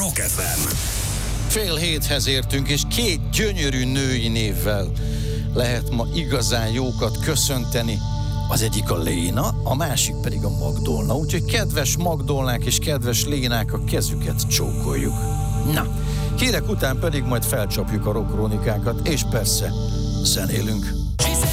Rock FM. 6:30 értünk, és két gyönyörű női névvel lehet ma igazán jókat köszönteni. Az egyik a Léna, a másik pedig a Magdolna. Úgyhogy kedves Magdolnák és kedves Lénák, a kezüket csókoljuk. Na, hírek után pedig majd felcsapjuk a rock krónikákat, és persze zenélünk.